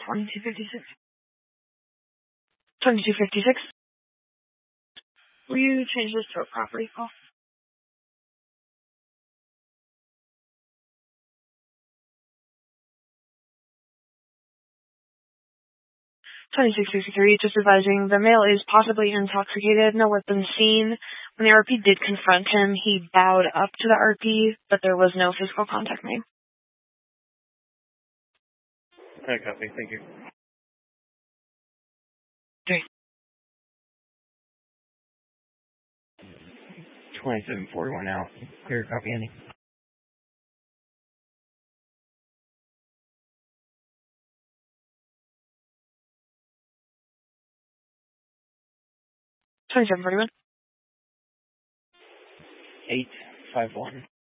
2256. 2256. Will you change this to a property call? 2663, just advising the male is possibly intoxicated, no weapons seen. When the RP did confront him, he bowed up to the RP, but there was no physical contact made. I copy, thank you. Okay. 2741 out. Clear copy, Andy. $27.41. 851.